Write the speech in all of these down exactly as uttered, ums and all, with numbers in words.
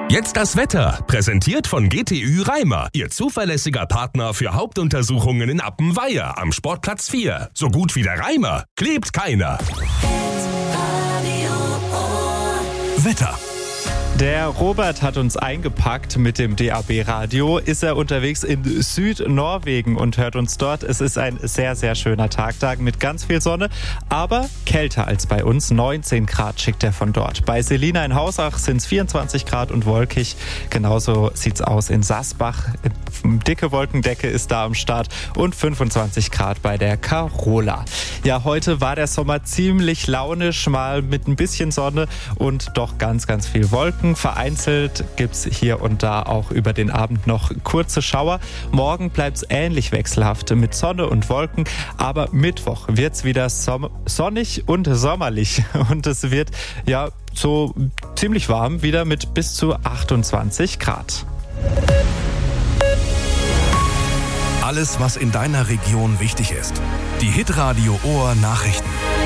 Jetzt das Wetter, präsentiert von G T Ü Reimer, Ihr zuverlässiger Partner für Hauptuntersuchungen in Appenweier am Sportplatz vier. So gut wie der Reimer klebt keiner. Wetter. Der Robert hat uns eingepackt mit dem D A B-Radio. Ist er unterwegs in Südnorwegen und hört uns dort. Es ist ein sehr, sehr schöner Tagtag mit ganz viel Sonne, aber kälter als bei uns. neunzehn Grad schickt er von dort. Bei Selina in Hausach sind es vierundzwanzig Grad und wolkig. Genauso sieht's aus in Sasbach. Dicke Wolkendecke ist da am Start und fünfundzwanzig Grad bei der Carola. Ja, heute war der Sommer ziemlich launisch, mal mit ein bisschen Sonne und doch ganz, ganz viel Wolken. Vereinzelt gibt's hier und da auch über den Abend noch kurze Schauer. Morgen bleibt's ähnlich wechselhaft mit Sonne und Wolken, aber Mittwoch wird's wieder som- sonnig und sommerlich und es wird ja so ziemlich warm, wieder mit bis zu achtundzwanzig Grad. Alles, was in deiner Region wichtig ist. Die Hitradio Ohr Nachrichten.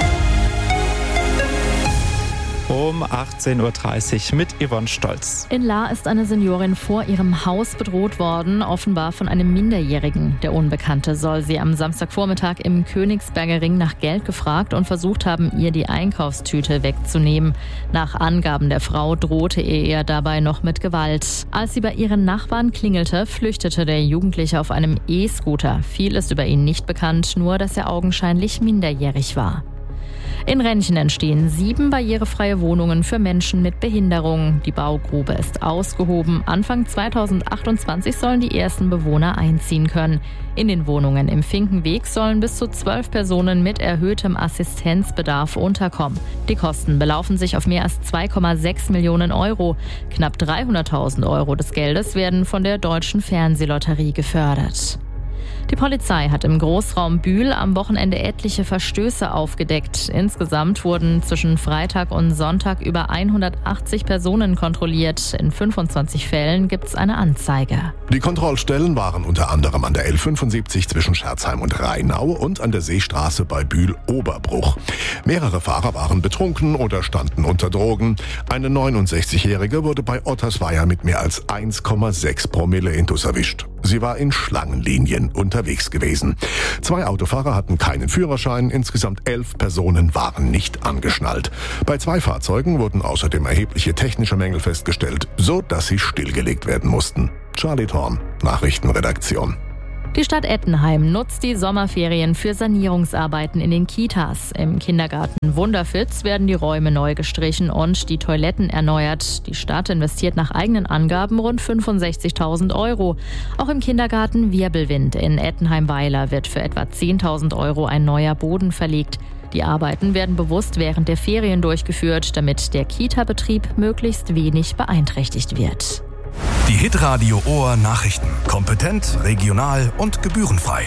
Um achtzehn Uhr dreißig mit Yvonne Stolz. In Lahr ist eine Seniorin vor ihrem Haus bedroht worden, offenbar von einem Minderjährigen. Der Unbekannte soll sie am Samstagvormittag im Königsberger Ring nach Geld gefragt und versucht haben, ihr die Einkaufstüte wegzunehmen. Nach Angaben der Frau drohte er ihr dabei noch mit Gewalt. Als sie bei ihren Nachbarn klingelte, flüchtete der Jugendliche auf einem E-Scooter. Viel ist über ihn nicht bekannt, nur dass er augenscheinlich minderjährig war. In Rennchen entstehen sieben barrierefreie Wohnungen für Menschen mit Behinderung. Die Baugrube ist ausgehoben. Anfang zweitausendachtundzwanzig sollen die ersten Bewohner einziehen können. In den Wohnungen im Finkenweg sollen bis zu zwölf Personen mit erhöhtem Assistenzbedarf unterkommen. Die Kosten belaufen sich auf mehr als zwei Komma sechs Millionen Euro. Knapp dreihunderttausend Euro des Geldes werden von der Deutschen Fernsehlotterie gefördert. Die Polizei hat im Großraum Bühl am Wochenende etliche Verstöße aufgedeckt. Insgesamt wurden zwischen Freitag und Sonntag über hundertachtzig Personen kontrolliert. In fünfundzwanzig Fällen gibt es eine Anzeige. Die Kontrollstellen waren unter anderem an der L fünfundsiebzig zwischen Scherzheim und Rheinau und an der Seestraße bei Bühl-Oberbruch. Mehrere Fahrer waren betrunken oder standen unter Drogen. Eine neunundsechzigjährige wurde bei Ottersweier mit mehr als eins Komma sechs Promille intus erwischt. Sie war in Schlangenlinien unterwegs gewesen. Zwei Autofahrer hatten keinen Führerschein, insgesamt elf Personen waren nicht angeschnallt. Bei zwei Fahrzeugen wurden außerdem erhebliche technische Mängel festgestellt, so dass sie stillgelegt werden mussten. Charlie Thorn, Nachrichtenredaktion. Die Stadt Ettenheim nutzt die Sommerferien für Sanierungsarbeiten in den Kitas. Im Kindergarten Wunderfitz werden die Räume neu gestrichen und die Toiletten erneuert. Die Stadt investiert nach eigenen Angaben rund fünfundsechzigtausend Euro. Auch im Kindergarten Wirbelwind in Ettenheim-Weiler wird für etwa zehntausend Euro ein neuer Boden verlegt. Die Arbeiten werden bewusst während der Ferien durchgeführt, damit der Kita-Betrieb möglichst wenig beeinträchtigt wird. Die Hitradio Ohr Nachrichten. Kompetent, regional und gebührenfrei.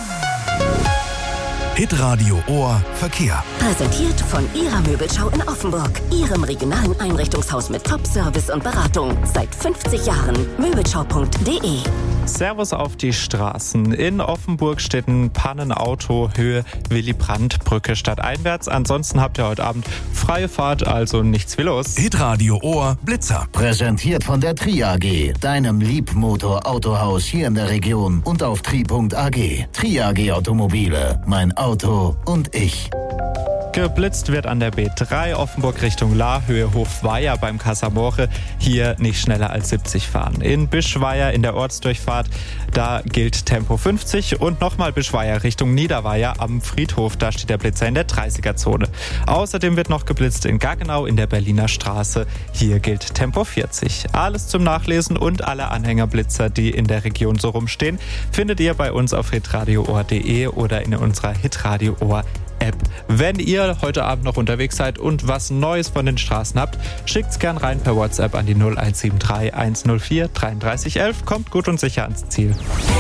Hitradio Ohr Verkehr. Präsentiert von Ihrer Möbelschau in Offenburg. Ihrem regionalen Einrichtungshaus mit Top-Service und Beratung. Seit fünfzig Jahren. Möbelschau punkt de. Servus auf die Straßen. In Offenburg steht ein Pannenauto Höhe Willy-Brandt-Brücke stadteinwärts. Ansonsten habt ihr heute Abend freie Fahrt, also nichts wie los. Hitradio Ohr Blitzer. Präsentiert von der Tri A G, deinem Liebmotor-Autohaus hier in der Region und auf tri punkt a g. Tri A G Automobile, mein Auto und ich. Geblitzt wird an der B drei Offenburg Richtung Lahr, Höhe Hofweier beim Casamore. Hier nicht schneller als siebzig fahren. In Bischweier in der Ortsdurchfahrt, da gilt Tempo fünfzig. Und nochmal Bischweier Richtung Niederweier am Friedhof, da steht der Blitzer in der dreißiger-Zone. Außerdem wird noch geblitzt in Gaggenau in der Berliner Straße. Hier gilt Tempo vierzig. Alles zum Nachlesen und alle Anhängerblitzer, die in der Region so rumstehen, findet ihr bei uns auf hitradio ohr punkt de oder in unserer Hitradio Ohr App. Wenn ihr heute Abend noch unterwegs seid und was Neues von den Straßen habt, schickt's gern rein per WhatsApp an die null eins sieben drei eins null vier dreiunddreißig elf. Kommt gut und sicher ans Ziel.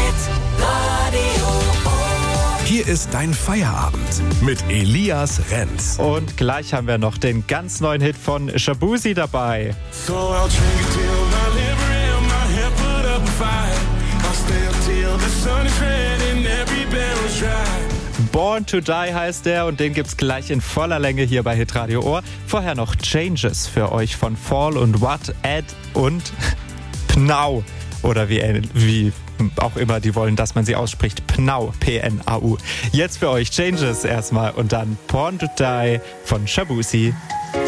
Hier ist dein Feierabend mit Elias Renz. Und gleich haben wir noch den ganz neuen Hit von Shabuzi dabei. So I'll drink it till my liver and my head put up a fight. I'll stay up till the sun is red and every barrel's dry. Born to Die heißt der und den gibt's gleich in voller Länge hier bei Hitradio Ohr. Vorher noch Changes für euch von Fall und What, Ed und Pnau. Oder wie, wie auch immer die wollen, dass man sie ausspricht. Pnau, P N A U. Jetzt für euch Changes erstmal und dann Born to Die von Shabusi.